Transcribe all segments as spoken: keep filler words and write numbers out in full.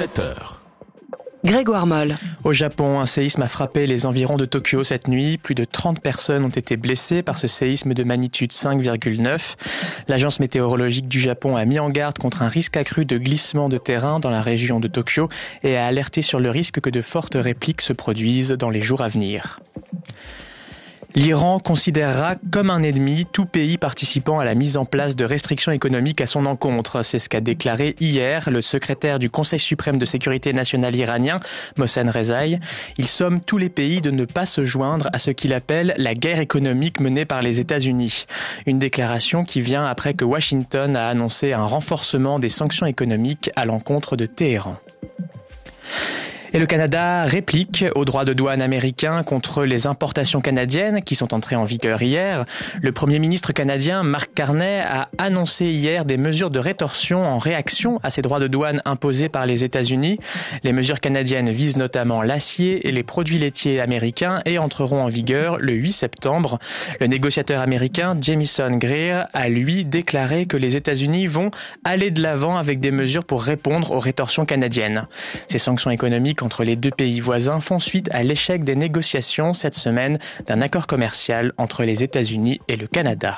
sept heures. Grégoire Moll. Au Japon, un séisme a frappé les environs de Tokyo cette nuit. Plus de trente personnes ont été blessées par ce séisme de magnitude cinq virgule neuf. L'agence météorologique du Japon a mis en garde contre un risque accru de glissement de terrain dans la région de Tokyo et a alerté sur le risque que de fortes répliques se produisent dans les jours à venir. L'Iran considérera comme un ennemi tout pays participant à la mise en place de restrictions économiques à son encontre. C'est ce qu'a déclaré hier le secrétaire du Conseil suprême de sécurité nationale iranien, Mohsen Rezaï. Il somme tous les pays de ne pas se joindre à ce qu'il appelle la guerre économique menée par les États-Unis. Une déclaration qui vient après que Washington a annoncé un renforcement des sanctions économiques à l'encontre de Téhéran. Et le Canada réplique au droit de douane américain contre les importations canadiennes qui sont entrées en vigueur hier. Le Premier ministre canadien Mark Carney a annoncé hier des mesures de rétorsion en réaction à ces droits de douane imposés par les États-Unis. Les mesures canadiennes visent notamment l'acier et les produits laitiers américains et entreront en vigueur le huit septembre. Le négociateur américain Jamieson Greer a lui déclaré que les États-Unis vont aller de l'avant avec des mesures pour répondre aux rétorsions canadiennes. Ces sanctions économiques entre les deux pays voisins font suite à l'échec des négociations cette semaine d'un accord commercial entre les États-Unis et le Canada.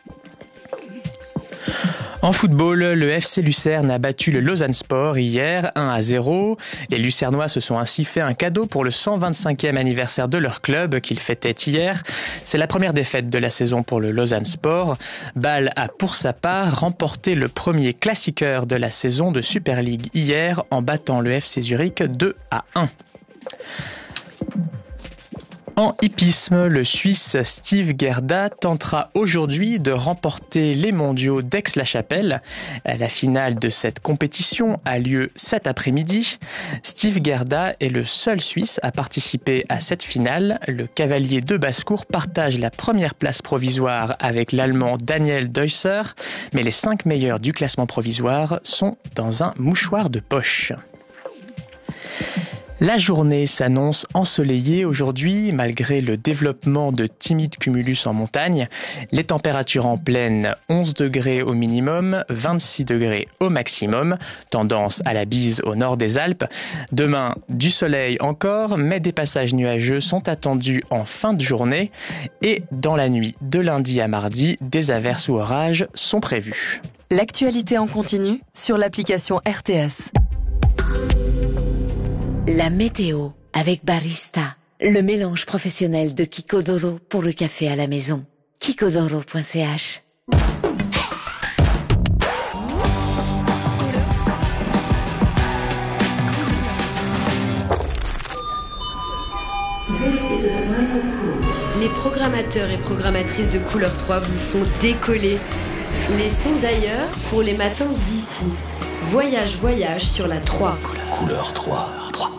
En football, le F C Lucerne a battu le Lausanne-Sport hier un à zéro. Les Lucernois se sont ainsi fait un cadeau pour le cent vingt-cinquième anniversaire de leur club qu'ils fêtaient hier. C'est la première défaite de la saison pour le Lausanne-Sport. Bâle a pour sa part remporté le premier classiqueur de la saison de Super League hier en battant le F C Zurich deux à un. En hippisme, le Suisse Steve Gerda tentera aujourd'hui de remporter les mondiaux d'Aix-la-Chapelle. La finale de cette compétition a lieu cet après-midi. Steve Gerda est le seul Suisse à participer à cette finale. Le cavalier de basse-cour partage la première place provisoire avec l'Allemand Daniel Deusser, mais les cinq meilleurs du classement provisoire sont dans un mouchoir de poche. La journée s'annonce ensoleillée aujourd'hui, malgré le développement de timides cumulus en montagne. Les températures en plaine, onze degrés au minimum, vingt-six degrés au maximum. Tendance à la bise au nord des Alpes. Demain, du soleil encore, mais des passages nuageux sont attendus en fin de journée. Et dans la nuit de lundi à mardi, des averses ou orages sont prévus. L'actualité en continu sur l'application R T S. La météo avec Barista, le mélange professionnel de Kikodoro pour le café à la maison. kikodoro point c h. Les programmateurs et programmatrices de Couleur trois vous font décoller. Les sons d'ailleurs pour les matins d'ici. Voyage, voyage sur la trois. Couleur trois.